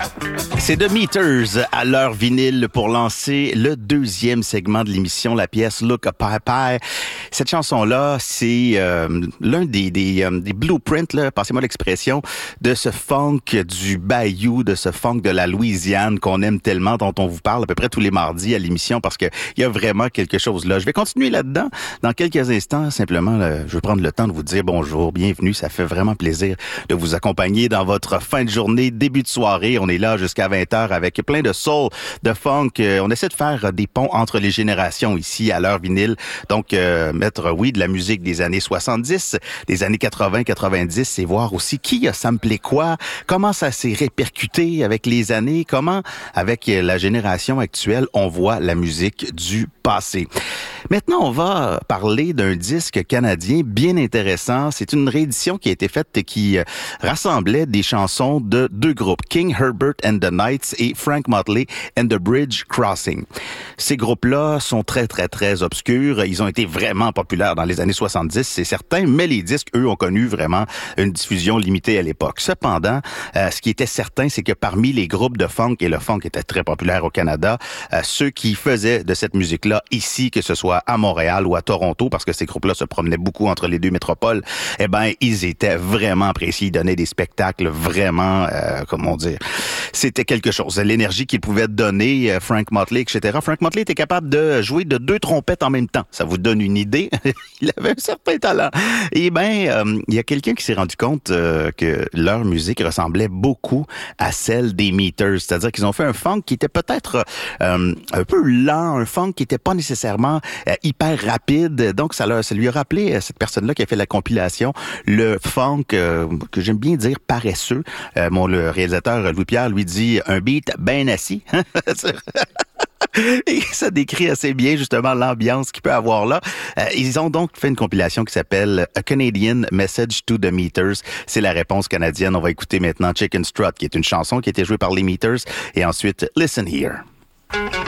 C'est The Meters à l'heure vinyle pour lancer le deuxième segment de l'émission, la pièce Look a Pie. Cette chanson-là, c'est l'un des blueprints, là, passez-moi l'expression, de ce funk du Bayou, de ce funk de la Louisiane qu'on aime tellement, dont on vous parle à peu près tous les mardis à l'émission parce que il y a vraiment quelque chose là. Je vais continuer là-dedans dans quelques instants. Simplement, là, je vais prendre le temps de vous dire bonjour, bienvenue. Ça fait vraiment plaisir de vous accompagner dans votre fin de journée, début de soirée. On est là jusqu'à 20h avec plein de soul, de funk. On essaie de faire des ponts entre les générations ici à l'heure vinyle. Donc, mettre, oui, de la musique des années 70, des années 80, 90 et voir aussi qui a samplé quoi, comment ça s'est répercuté avec les années, comment, avec la génération actuelle, on voit la musique du passé. Maintenant, on va parler d'un disque canadien bien intéressant. C'est une réédition qui a été faite et qui rassemblait des chansons de deux groupes, King Herbert and the Knights et Frank Motley and the Bridge Crossing. Ces groupes-là sont très, très, très obscurs. Ils ont été vraiment populaires dans les années 70, c'est certain, mais les disques, eux, ont connu vraiment une diffusion limitée à l'époque. Cependant, ce qui était certain, c'est que parmi les groupes de funk, et le funk était très populaire au Canada, ceux qui faisaient de cette musique-là ici, que ce soit à Montréal ou à Toronto, parce que ces groupes-là se promenaient beaucoup entre les deux métropoles, eh ben, ils étaient vraiment appréciés, ils donnaient des spectacles vraiment, comment dire, c'était quelque chose. L'énergie qu'ils pouvaient donner, Frank Motley, etc. Frank Motley était capable de jouer de deux trompettes en même temps. Ça vous donne une idée. Il avait un certain talent. Et ben, il y a quelqu'un qui s'est rendu compte que leur musique ressemblait beaucoup à celle des Meters. C'est-à-dire qu'ils ont fait un funk qui était peut-être un peu lent, un funk qui était pas nécessairement hyper rapide. Donc, ça lui a rappelé cette personne-là qui a fait la compilation, le funk que j'aime bien dire paresseux. Le réalisateur Louis-Pierre lui dit un beat bien assis. Et ça décrit assez bien justement l'ambiance qu'il peut avoir là. Ils ont donc fait une compilation qui s'appelle A Canadian Message to the Meters. C'est la réponse canadienne. On va écouter maintenant Chicken Strut, qui est une chanson qui a été jouée par les Meters. Et ensuite, Listen Here.